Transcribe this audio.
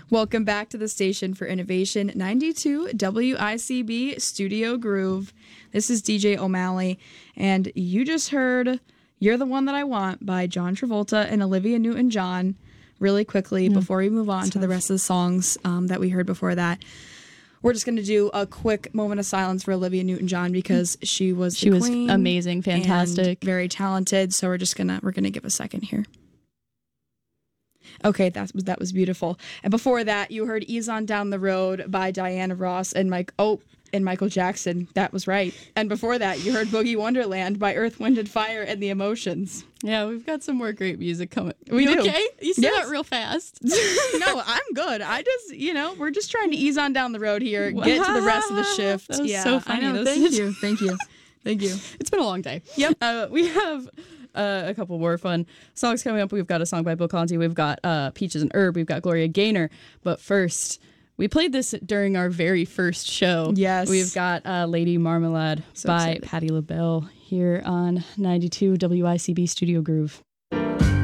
Welcome back to the station for Innovation 92 WICB Studio Groove. This is DJ O'Malley, and you just heard You're the One That I Want by John Travolta and Olivia Newton-John. Really quickly, before we move on to the rest of the songs that we heard before that, we're just going to do a quick moment of silence for Olivia Newton-John because she was queen amazing, fantastic, and very talented. So we're gonna give a second here. Okay, that was beautiful. And before that, you heard "Ease On Down the Road" by Diana Ross and Michael Jackson. That was right. And before that, you heard "Boogie Wonderland" by Earth, Wind and Fire and the Emotions. Yeah, we've got some more great music coming. We do. Okay? You said that real fast. No, I'm good. I just, we're just trying to ease on down the road here, get to the rest of the shift. That was so funny. I know. Thank you. It's been a long day. Yep. We have a couple more fun songs coming up. We've got a song by Bill Conti. We've got Peaches and Herb. We've got Gloria Gaynor. But first, we played this during our very first show. Yes. We've got Lady Marmalade by Patti LaBelle here on 92 WICB Studio Groove.